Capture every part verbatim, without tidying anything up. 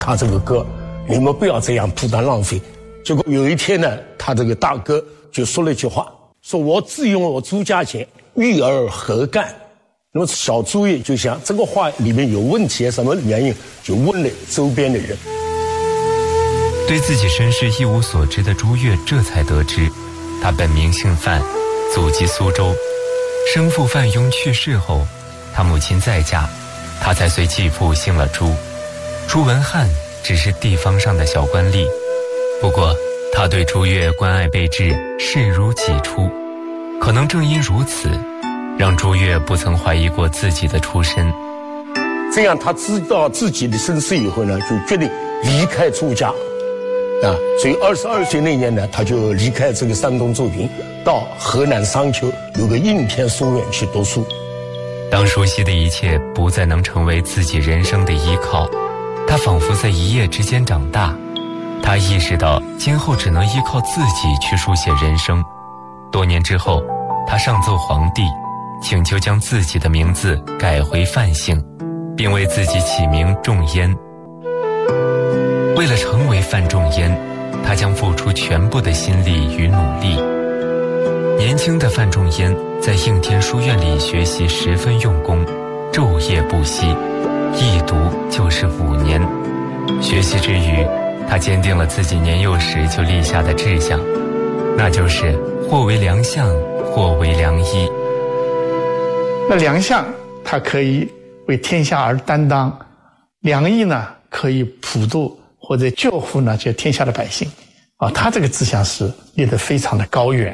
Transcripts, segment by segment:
他这个歌你们不要这样不断浪费。结果有一天呢，他这个大哥就说了一句话，说我自用我朱家钱，育儿何干？那么小朱也就想这个话里面有问题，什么原因？就问了周边的人。 对自己身世一无所知的朱越这才得知，他本名姓范，祖籍苏州。生父范庸去世后，他母亲再嫁，他才随继父姓了朱。朱文翰只是地方上的小官吏，不过他对朱越关爱备至，视如己出。可能正因如此，让朱越不曾怀疑过自己的出身。 这样他知道自己的身世以后呢，就决定离开朱家啊，所以二十二岁那年呢，他就离开这个山东周平，到河南商丘有个应天书院去读书。 当熟悉的一切不再能成为自己人生的依靠，他仿佛在一夜之间长大。他意识到今后只能依靠自己去书写人生。多年之后，他上奏皇帝，请求将自己的名字改回范姓，并为自己起名仲淹。为了成为范仲淹，他将付出全部的心力与努力。年轻的范仲淹在应天书院里学习十分用功，昼夜不息，一读就是五年。学习之余，他坚定了自己年幼时就立下的志向，那就是或为良相，或为良医。 那良相他可以为天下而担当，良医呢可以普渡或者救护呢这天下的百姓啊，他这个志向是立得非常的高远。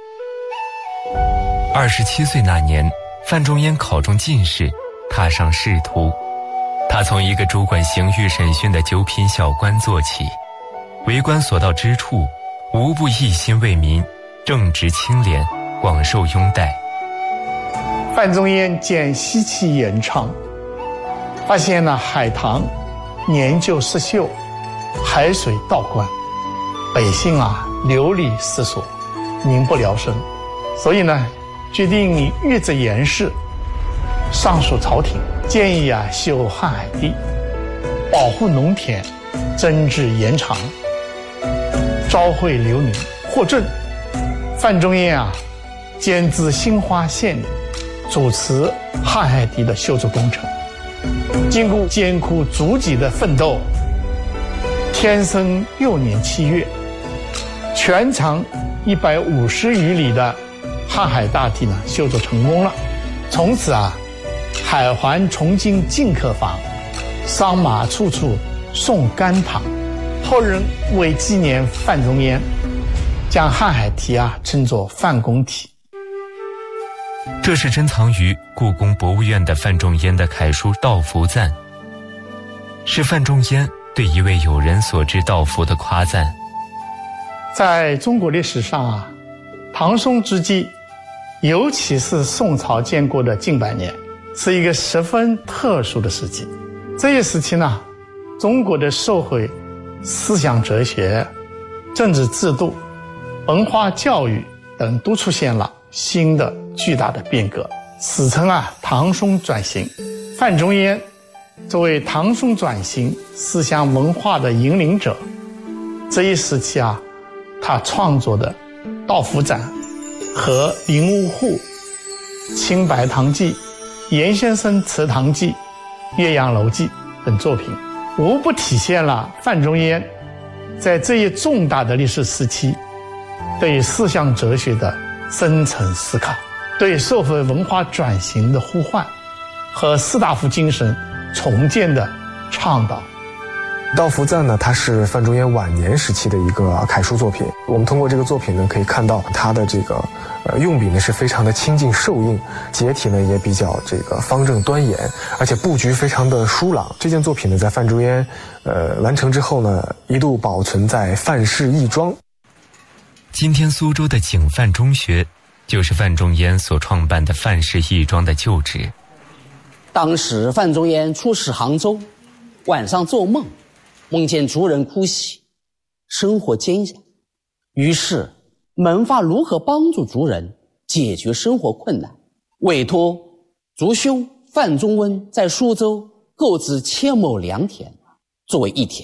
二十七岁那年，范仲淹考中进士，踏上仕途。他从一个主管刑狱审讯的九品小官做起，为官所到之处，无不一心为民，正直清廉，广受拥戴。 范仲淹见西气延昌，发现了海棠年久失修，海水倒灌，百姓啊流离失所，民不聊生，所以呢决定谕旨严氏，上书朝廷，建议啊修瀚海堤，保护农田，增治盐场，召会流民，获准。范仲淹啊兼至兴化县令，主持瀚海堤的修筑工程。经过艰苦足迹的奋斗，天生六年七月，全长一百五十余里的瀚海大堤呢修筑成功了。从此啊，海环重经进客坊，商马处处送干糖。后人为纪念范仲淹，将瀚海堤啊称作范公堤。 这是珍藏于故宫博物院的范仲淹的楷书《道符赞》，是范仲淹对一位友人所致道符的夸赞。 在中国历史上啊，唐宋之际，尤其是宋朝建国的近百年，是一个十分特殊的时期。这一时期呢，中国的社会、思想哲学、政治制度、文化教育等都出现了新的巨大的变革，史称啊唐宋转型。范仲淹作为唐宋转型思想文化的引领者，这一时期啊，他创作的《道符赞》和《林屋户》《清白堂记》《严先生祠堂记》《岳阳楼记》等作品，无不体现了范仲淹在这一重大的历史时期对思想哲学的深层思考，对社会文化转型的呼唤和士大夫精神重建的倡导。 《道符赞》呢，它是范仲淹晚年时期的一个楷书作品。我们通过这个作品呢，可以看到它的这个呃用笔呢是非常的清净瘦硬，结体呢也比较这个方正端严，而且布局非常的疏朗。这件作品呢，在范仲淹呃完成之后呢，一度保存在范氏义庄。 今天苏州的景范中学，就是范仲淹所创办的范氏义庄的旧址。 当时范仲淹出使杭州，晚上做梦，梦见族人哭泣，生活艰险，于是萌发如何帮助族人解决生活困难，委托族兄范仲温在苏州购置千亩良田， 作为一帖。